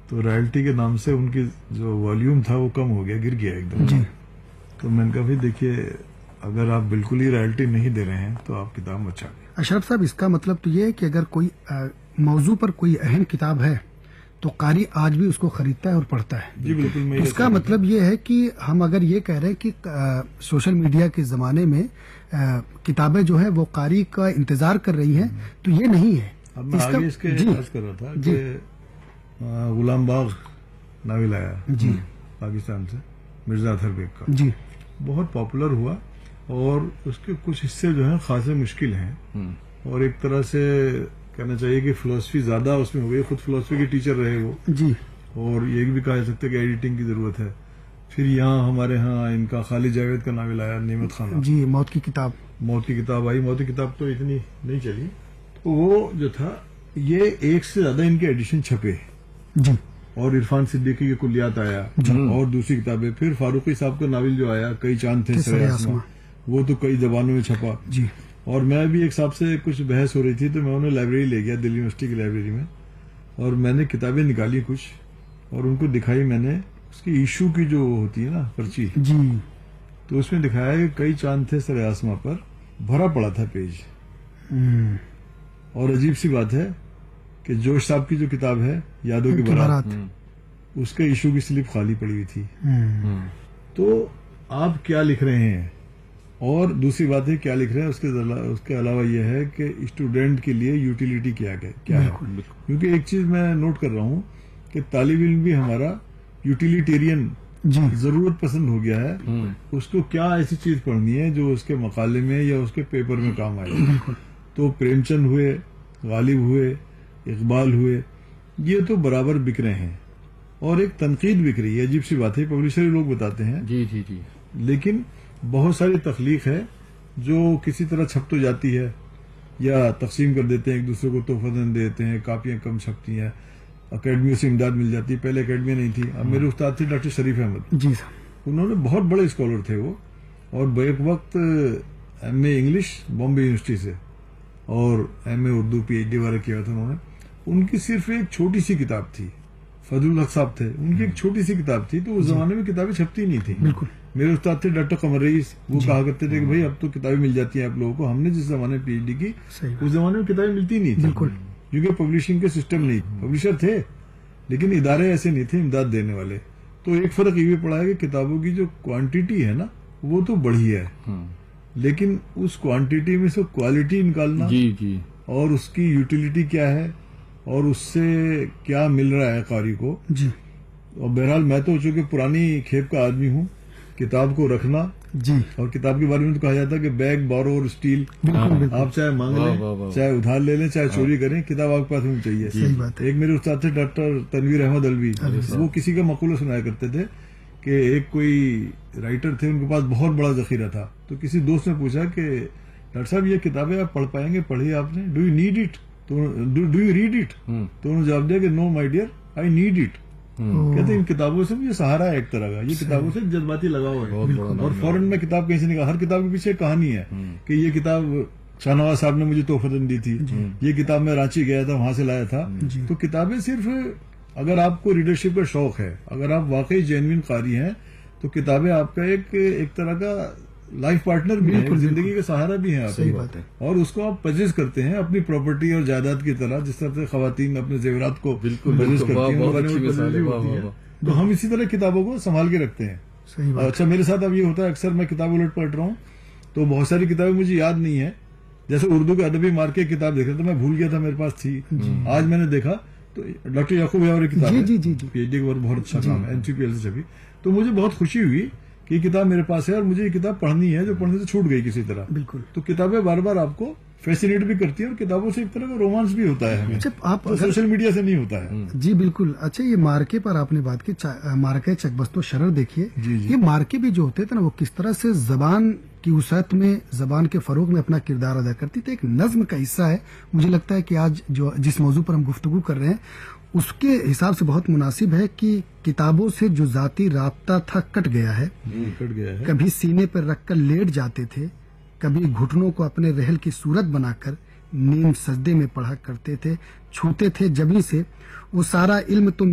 تو رائلٹی کے نام سے ان کی جو والیوم تھا وہ کم ہو گیا, گر گیا ایک دم. تو میں نے کہا بھائی دیکھیے اگر آپ بالکل ہی رائلٹی نہیں دے رہے ہیں تو آپ کتاب بچا لیں. اشرف صاحب اس کا مطلب تو یہ ہے کہ اگر کوئی موضوع پر کوئی اہم کتاب ہے تو قاری آج بھی اس کو خریدتا ہے اور پڑھتا ہے. جی بالکل. اس کا مطلب یہ ہے کہ ہم اگر یہ کہہ رہے ہیں کہ سوشل میڈیا کے زمانے میں کتابیں جو ہے وہ قاری کا انتظار کر رہی ہیں تو یہ نہیں ہے. اب میں آگے اس کے عرض کر رہا تھا کہ غلام باغ ناول آیا پاکستان سے مرزا اطہر بیگ کا, جی بہت پاپولر ہوا اور اس کے کچھ حصے جو ہیں خاصے مشکل ہیں, اور ایک طرح سے کہنا چاہیے کہ فلسفی زیادہ اس میں ہو گئی. خود فلسفی کے ٹیچر رہے وہ, جی, اور یہ بھی کہا جا سکتا ہے کہ ایڈیٹنگ کی ضرورت ہے. پھر یہاں ہمارے ہاں ان کا خالد جاوید کا ناول آیا نعمت خانہ, جی موت کی کتاب. موت کی کتاب آئی. موت کی کتاب تو اتنی نہیں چلی. تو وہ جو تھا یہ ایک سے زیادہ ان کے ایڈیشن چھپے, جی, اور عرفان صدیقی کے کلیات آیا, اور دوسری کتابیں. پھر فاروقی صاحب کا ناول جو آیا کئی چاند تھے سرے آسماں, وہ تو کئی زبانوں میں چھپا. جی, اور میں بھی ایک صاحب سے کچھ بحث ہو رہی تھی تو میں انہیں لائبریری لے گیا, دلی یونیورسٹی کی لائبریری میں, اور میں نے کتابیں نکالی کچھ اور ان کو دکھائی. میں نے اس کی ایشو کی جو ہوتی ہے نا پرچی, جی, تو اس میں دکھایا کہ کئی چاند تھے سرے آسماں پر بھرا پڑا تھا پیج. اور عجیب سی بات ہے کہ جوش صاحب کی جو کتاب ہے یادوں کی بارات, اس کے ایشو کی سلپ خالی پڑی ہوئی تھی. تو آپ کیا لکھ رہے ہیں, اور دوسری بات ہے کیا لکھ رہے ہیں اس کے علاوہ یہ ہے کہ اسٹوڈنٹ کے لیے یوٹیلیٹی کیا ہے. کیونکہ ایک چیز میں نوٹ کر رہا ہوں کہ طالب علم بھی ہمارا یوٹیلیٹیرین ضرورت پسند ہو گیا ہے. اس کو کیا ایسی چیز پڑھنی ہے جو اس کے مقالے میں یا اس کے پیپر میں کام آئے. تو پریم چند ہوئے, غالب ہوئے, اقبال ہوئے, یہ تو برابر بک رہے ہیں, اور ایک تنقید بک رہی ہے. عجیب سی بات ہے, پبلشر لوگ بتاتے ہیں, جی جی جی, لیکن بہت ساری تخلیق ہے جو کسی طرح چھپ تو جاتی ہے یا تقسیم کر دیتے ہیں, ایک دوسرے کو تحفہ دے دیتے ہیں, کاپیاں کم چھپتی ہیں, اکیڈمیوں سے امداد مل جاتی ہے. پہلے اکیڈمیاں نہیں تھی. اب میرے استاد تھے ڈاکٹر شریف احمد, جی سر, انہوں نے بہت بڑے اسکالر تھے وہ, اور بیک وقت M A English Bombay university سے اور ایم اے اردو پی ایچ ڈی والا کیا تھا انہوں نے. ان کی صرف ایک چھوٹی سی کتاب تھی, فضل الحق صاحب تھے, ان کی ایک چھوٹی سی کتاب تھی. تو اس زمانے میں کتابیں چھپتی نہیں تھیں. بالکل. میرے استاد تھے ڈاکٹر قمر رئیس, وہ کہا کرتے تھے کہ بھائی اب تو کتابیں مل جاتی ہیں آپ لوگوں کو. ہم نے جس زمانے میں پی ایچ ڈی کی اس زمانے میں کتابیں ملتی نہیں تھی, کیونکہ پبلشنگ کے سسٹم نہیں. پبلشر تھے لیکن ادارے ایسے نہیں تھے امداد دینے والے. تو ایک فرق یہ بھی پڑا ہے کہ کتابوں کی جو کوانٹیٹی ہے نا وہ تو بڑھی ہے, لیکن اس کوانٹیٹی میں سے کوالٹی نکالنا, جی جی, اور اس کی یوٹیلیٹی کیا ہے اور اس سے کیا مل رہا ہے قاری کو. جی, اور بہرحال میں تو چونکہ پرانی کھیپ کا آدمی ہوں, کتاب کو رکھنا, جی, اور کتاب کے بارے میں تو کہا جاتا ہے کہ بیگ بارو اور اسٹیل, آپ چاہے مانگ لیں چاہے ادھار لے لیں چاہے چوری کریں, کتاب آپ کے پاس ہونی چاہیے. صحیح بات ہے. ایک میرے استاد تھے ڈاکٹر تنویر احمد الوی, وہ کسی کا مقولہ سنایا کرتے تھے کہ ایک کوئی رائٹر تھے, ان کے پاس بہت بڑا ذخیرہ تھا. تو کسی دوست نے پوچھا کہ ڈاکٹر صاحب یہ کتابیں آپ پڑھ پائیں گے, پڑھی آپ نے, do you need it, do you read it? تو انہوں نے جواب دیا کہ نو my dear, I need it. کہتے ہیں ان کتابوں سے مجھے سہارا ہے ایک طرح کا, یہ کتابوں سے جذباتی لگاؤ ہے. اور فوراً میں کتاب کہیں سے نکال, ہر کتاب کے پیچھے کہانی ہے کہ یہ کتاب شاہ نواز صاحب نے مجھے تحفہ دی تھی, یہ کتاب میں رانچی گیا تھا وہاں سے لایا تھا. تو کتابیں صرف اگر آپ کو ریڈرشپ کا شوق ہے, اگر آپ واقعی جینوین قاری ہیں, تو کتابیں آپ کا ایک طرح کا لائف پارٹنر بھی ہے, زندگی کا سہارا بھی ہے آپ کی, اور اس کو آپ پرچیز کرتے ہیں اپنی پراپرٹی اور جائیداد کی طرح, جس طرح سے خواتین اپنے زیورات کو پرچیز کرتی ہیں. تو ہم اسی طرح کتابوں کو سنبھال کے رکھتے ہیں. اچھا میرے ساتھ اب یہ ہوتا ہے, اکثر میں کتاب الٹ پلٹ رہا ہوں تو بہت ساری کتابیں مجھے یاد نہیں ہے. جیسے اردو کے ادبی مارکے کی کتاب دیکھ رہا تھا, میں بھول گیا تھا میرے پاس تھی, آج میں نے دیکھا تو ڈاکٹر یعقوب یاور کی کتاب ہے, پی ایچ ڈی کا بہت اچھا کام ہے, NCPL سے چھپی. تو مجھے بہت خوشی ہوئی کہ یہ کتاب میرے پاس ہے, اور مجھے یہ کتاب پڑھنی ہے جو پڑھنے سے چھوٹ گئی کسی طرح. بالکل. تو کتابیں بار بار آپ کو فیسینیٹ بھی کرتی ہیں, اور کتابوں سے ایک طرح کا رومانس بھی ہوتا ہے ہمیں, آپ سوشل میڈیا سے نہیں ہوتا ہے. جی بالکل. اچھا یہ مارکے پر آپ نے بات کی, مارکے چکبست و شرر دیکھیے, یہ مارکے بھی جو ہوتے تھے نا وہ کس طرح سے زبان کی وسعت میں, زبان کے فروغ میں اپنا کردار ادا کرتی تھی. ایک نظم کا حصہ ہے. مجھے لگتا ہے کہ آج جو جس موضوع پر ہم گفتگو کر رہے ہیں اس کے حساب سے بہت مناسب ہے کہ کتابوں سے جو ذاتی رابطہ تھا کٹ گیا ہے. کبھی سینے پر رکھ کر لیٹ جاتے تھے, کبھی گھٹنوں کو اپنے رحل کی صورت بنا کر نیم سجدے میں پڑھا کرتے تھے, چھوتے تھے جبیں سے وہ سارا علم تو